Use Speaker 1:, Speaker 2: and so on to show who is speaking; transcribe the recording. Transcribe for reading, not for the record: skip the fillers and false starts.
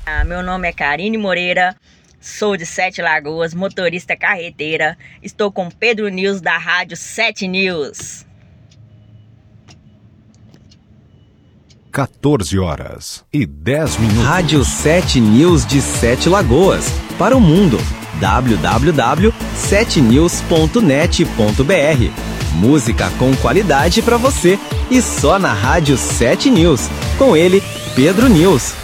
Speaker 1: Meu nome é Karine Moreira, sou de Sete Lagoas, motorista carreteira. Estou com Pedro News da Rádio 7 News.
Speaker 2: 14h10.
Speaker 3: Rádio 7 News de Sete Lagoas. Para o mundo. www.7news.net.br. Música com qualidade para você. E só na Rádio 7 News. Com ele, Pedro News.